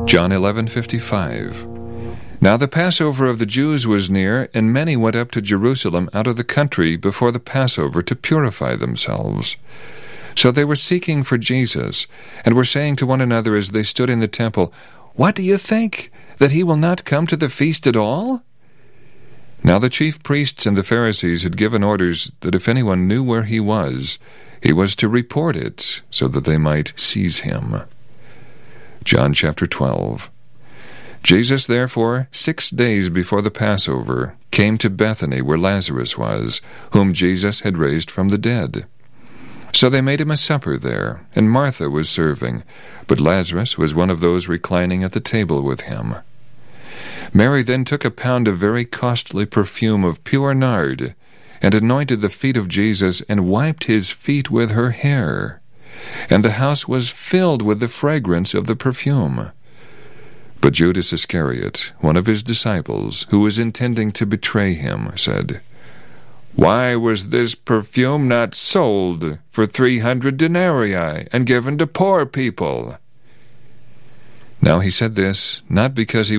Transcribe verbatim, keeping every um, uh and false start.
John eleven fifty-five. Now the Passover of the Jews was near, and many went up to Jerusalem out of the country before the Passover to purify themselves. So they were seeking for Jesus, and were saying to one another as they stood in the temple, "What do you think? That he will not come to the feast at all?" Now the chief priests and the Pharisees had given orders that if anyone knew where he was, he was to report it, so that they might seize him. John chapter twelve. Jesus, therefore, six days before the Passover, came to Bethany where Lazarus was, whom Jesus had raised from the dead. So they made him a supper there, and Martha was serving, but Lazarus was one of those reclining at the table with him. Mary then took a pound of very costly perfume of pure nard, and anointed the feet of Jesus, and wiped his feet with her hair. And the house was filled with the fragrance of the perfume. But Judas Iscariot, one of his disciples, who was intending to betray him, said, "Why was this perfume not sold for three hundred denarii, and given to poor people?" Now he said this, not because he